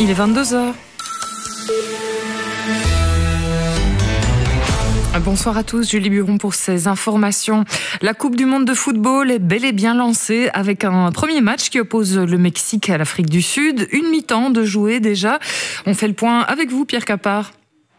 Il est 22h. Bonsoir à tous, Julie Buron pour ces informations. La Coupe du Monde de football est bel et bien lancée avec un premier match qui oppose le Mexique à l'Afrique du Sud. Une mi-temps de jouer déjà. On fait le point avec vous, Pierre Capard.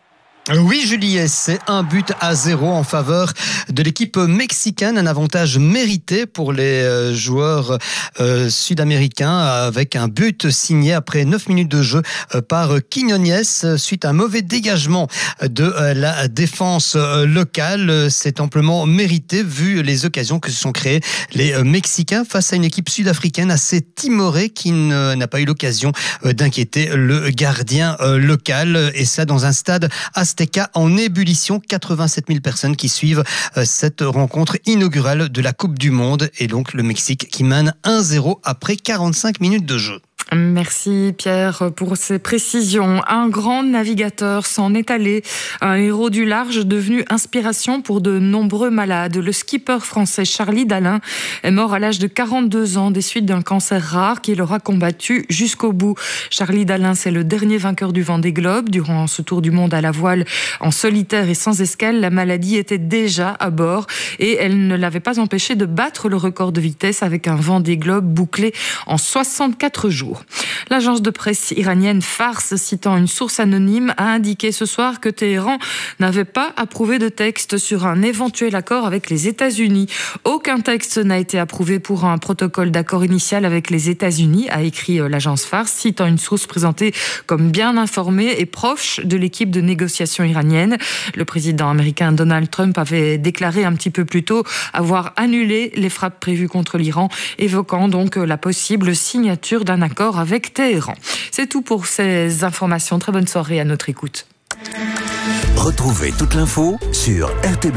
Oui, Julie, c'est 1-0 en faveur de l'équipe mexicaine. Un avantage mérité pour les joueurs sud-américains avec un but signé après 9 minutes de jeu par Quiñones suite à un mauvais dégagement de la défense locale. C'est amplement mérité vu les occasions que se sont créées les Mexicains face à une équipe sud-africaine assez timorée qui n'a pas eu l'occasion d'inquiéter le gardien local. Et ça dans un stade Azteca en ébullition, 87 000 personnes qui suivent cette rencontre inaugurale de la Coupe du Monde et donc le Mexique qui mène 1-0 après 45 minutes de jeu. Merci Pierre pour ces précisions. Un grand navigateur s'en est allé, un héros du large devenu inspiration pour de nombreux malades. Le skipper français Charlie Dalin est mort à l'âge de 42 ans des suites d'un cancer rare qu'il aura combattu jusqu'au bout. Charlie Dalin, c'est le dernier vainqueur du Vendée Globe. Durant ce tour du monde à la voile en solitaire et sans escale, la maladie était déjà à bord et elle ne l'avait pas empêché de battre le record de vitesse avec un Vendée Globe bouclé en 64 jours. L'agence de presse iranienne Fars, citant une source anonyme, a indiqué ce soir que Téhéran n'avait pas approuvé de texte sur un éventuel accord avec les États-Unis. Aucun texte n'a été approuvé pour un protocole d'accord initial avec les États-Unis, a écrit l'agence Fars, citant une source présentée comme bien informée et proche de l'équipe de négociation iranienne. Le président américain Donald Trump avait déclaré un petit peu plus tôt avoir annulé les frappes prévues contre l'Iran, évoquant donc la possible signature d'un accord avec Téhéran. C'est tout pour ces informations. Très bonne soirée à notre écoute. Retrouvez toute l'info sur RTB.